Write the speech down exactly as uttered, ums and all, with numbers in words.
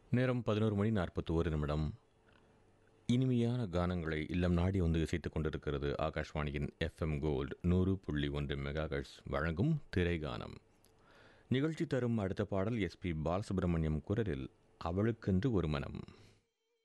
நேரம் பதினோரு மணி நாற்பத்தி ஒரு நிமிடம். இனிமையான கானங்களை இல்லம் நாடி வந்து இசைத்துக் கொண்டிருக்கிறது ஆகாஷ்வாணியின் எஃப்எம் கோல்டு நூறு புள்ளி ஒன்று மெகாஹெர்ட்ஸ் வழங்கும் திரைகானம். நிகழ்ச்சி தரும் அடுத்த பாடல் எஸ்பி பாலசுப்ரமணியம் குரலில் அவளுக்கென்று ஒரு மனம்.